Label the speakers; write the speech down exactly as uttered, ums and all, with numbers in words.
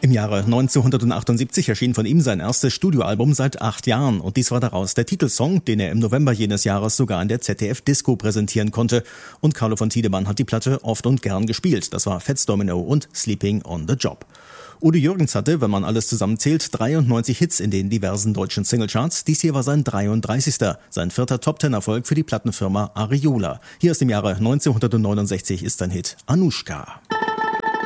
Speaker 1: Im Jahre neunzehnhundertachtundsiebzig erschien von ihm sein erstes Studioalbum seit acht Jahren und dies war daraus der Titelsong, den er im November jenes Jahres sogar in der Z D F-Disco präsentieren konnte. Und Carlo von Tiedemann hat die Platte oft und gern gespielt. Das war Fats Domino und Sleeping on the Job. Udo Jürgens hatte, wenn man alles zusammenzählt, dreiundneunzig Hits in den diversen deutschen Singlecharts. Dies hier war sein dreiunddreißigster Sein vierter Top-Ten-Erfolg für die Plattenfirma Ariola. Hier aus dem Jahre neunzehnhundertneunundsechzig ist sein Hit Anushka.